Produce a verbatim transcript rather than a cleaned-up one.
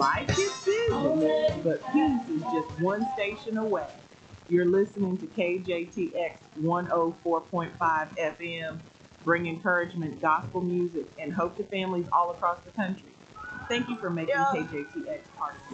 Life gets busy, but peace is just one station away. You're listening to K J T X one oh four point five F M, bring encouragement, gospel music, and hope to families all across the country. Thank you for making K J T X part of your